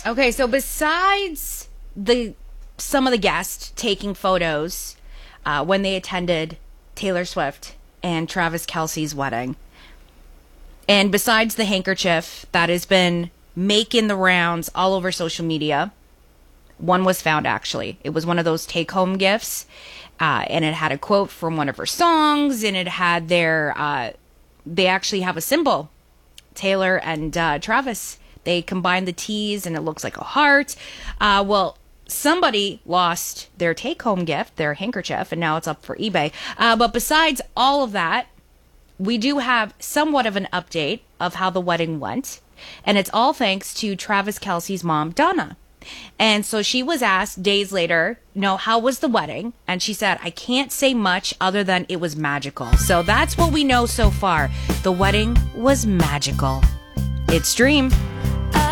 Okay, so besides some of the guests taking photos when they attended Taylor Swift and Travis Kelce's wedding, and besides the handkerchief that has been making the rounds all over social media, one was found actually. It was one of those take-home gifts, and it had a quote from one of her songs, and it had they actually have a symbol, Taylor and Travis. They combined the T's, and it looks like a heart. Well, somebody lost their take-home gift, their handkerchief, and now it's up for eBay. But besides all of that, we do have somewhat of an update of how the wedding went. And it's all thanks to Travis Kelce's mom, Donna. And so she was asked days later, how was the wedding? And she said, I can't say much other than it was magical. So that's what we know so far. The wedding was magical. It's Dream.